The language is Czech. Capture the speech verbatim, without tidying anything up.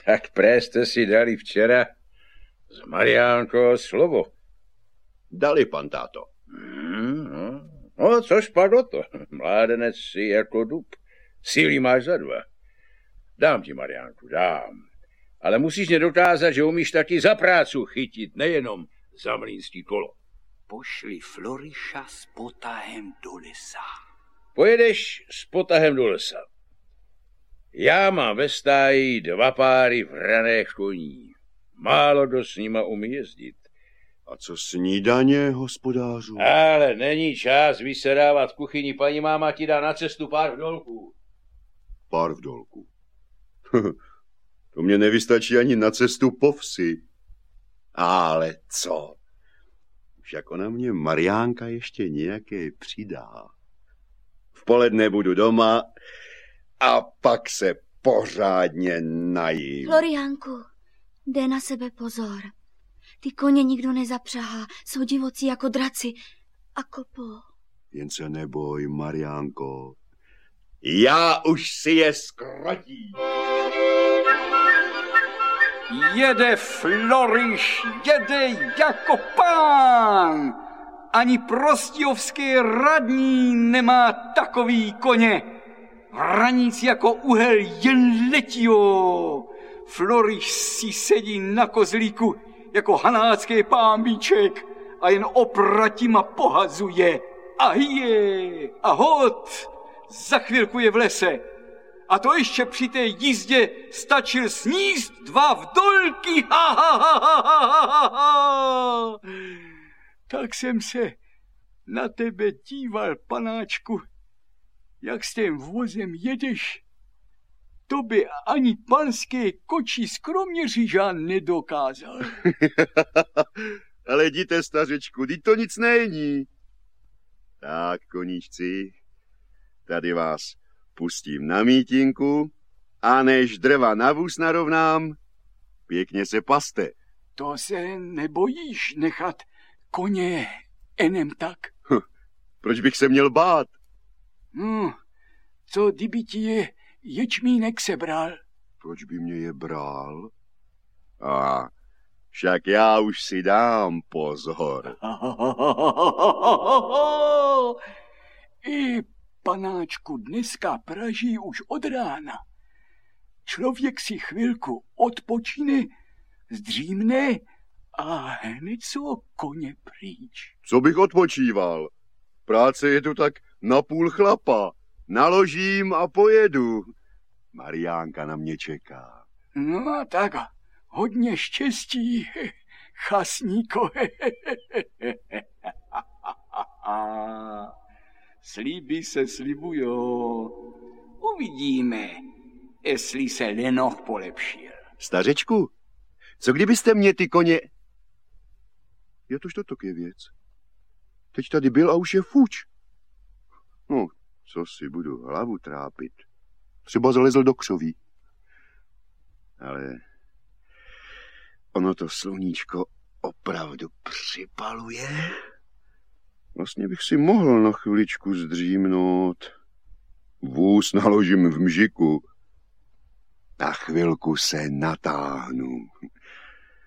Tak pré jste si dali včera s Mariánkou slovo. Dali, pan táto. Hmm, no. no, což padlo to. Mládenec si jako dub. Síly máš za dva. Dám ti, Mariánku, dám. Ale musíš mě dokázat, že umíš taky za prácu chytit, nejenom za mlýnský kolo. Pošli Floriša s potahem do lesa. Pojedeš s potahem do lesa. Já mám ve stáji dva páry vraných koní. Málo kdo s nima umí jezdit. A co snídaně, hospodářu? Ale není čas vysedávat v kuchyni. Paní máma ti dá na cestu pár v dolku. Pár v dolku. To mě nevystačí ani na cestu po vsi. Ale co? Už jako na mě Mariánka ještě nějaké přidá. V poledne budu doma a pak se pořádně najím. Floriánku, dej na sebe pozor. Ty koně nikdo nezapřahá, jsou divocí jako draci a kopou. Jen se neboj, Mariánko. Já už si je zkrotím. Jede Floriš, jede jako pán. Ani prostějovský radní nemá takový koně. Hranic jako uhel jen letio. Floriš si sedí na kozlíku jako hanácký pámbíček a jen opratima pohazuje. A je, a hod, za chvilku je v lese. A to ještě při té jízdě stačil sníst dva vdolky. Ha, ha, ha, ha, ha, ha. Tak jsem se na tebe díval, panáčku, jak s tím vozem jedeš. To by ani panské kočí z Kroměříža nedokázal. Ale jděte, stařečku, teď to nic není. Tak, koníčci, tady vás pustím na mítinku a než drva na vůz narovnám, pěkně se paste. To se nebojíš nechat koně enem tak? Hm, proč bych se měl bát? No, co kdyby ti je ječmínek sebral? Proč by mě je bral? A však já už si dám pozor. I panáčku dneska praží už od rána. Člověk si chvilku odpočine, zdřímne a hned jsou koně pryč. Co bych odpočíval? Práce je tu tak napůl chlapa. Naložím a pojedu. Mariánka na mě čeká. No tak, hodně štěstí, chasníko. Slíby se slibujou. Uvidíme, jestli se lenoch polepšil. Stařečku, co kdybyste mě ty koně... Jo, tož to je věc. Teď tady byl a už je fuč. No, co si budu hlavu trápit. Třeba zalezl do křoví. Ale ono to sluníčko opravdu připaluje. Vlastně bych si mohl na chviličku zdřímnout. Vůz naložím v mžiku. Na chvilku se natáhnu.